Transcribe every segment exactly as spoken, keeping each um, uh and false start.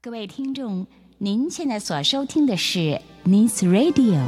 各位听众，您现在所收听的是 Nice Radio。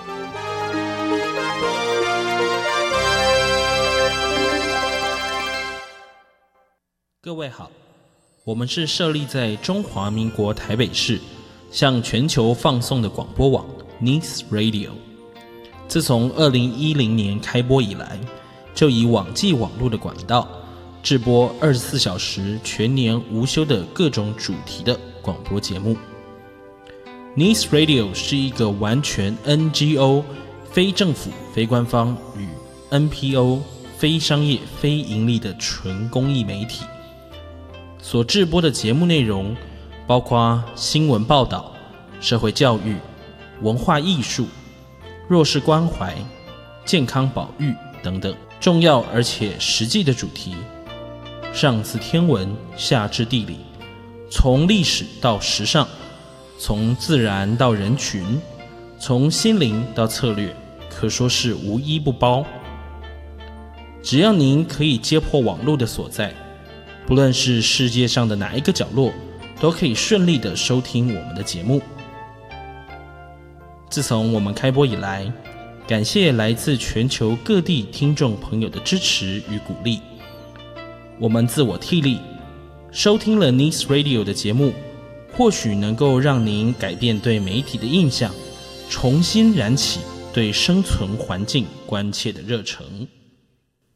各位好，我们是设立在中华民国台北市，向全球放送的广播网 Nice Radio。自从二零一零年开播以来，就以网际网络的管道制播二十四小时全年无休的各种主题的广播节目。Nice Radio 是一个完全 N G O 非政府非官方与 N P O 非商业非盈利的纯公益媒体，所制播的节目内容包括新闻报道、社会教育、文化艺术、弱势关怀、健康保育等等重要而且实际的主题，上自天文，下至地理，从历史到时尚，从自然到人群，从心灵到策略，可说是无一不包。只要您可以接破网络的所在，不论是世界上的哪一个角落，都可以顺利地收听我们的节目。自从我们开播以来，感谢来自全球各地听众朋友的支持与鼓励。我们自我替力，收听了 Nice Radio 的节目，或许能够让您改变对媒体的印象，重新燃起对生存环境关切的热忱。